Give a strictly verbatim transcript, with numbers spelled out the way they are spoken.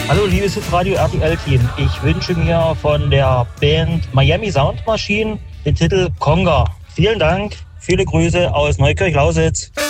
Hallo liebes Radio R T L-Team, ich wünsche mir von der Band Miami Sound Machine den Titel Conga. Vielen Dank, viele Grüße aus Neukirch-Lausitz.